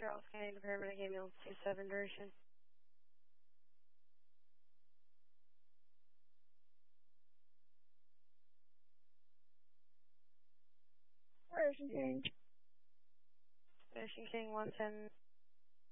Charles County Department of Ambulance 27 duration. Ocean King. Ocean King 110.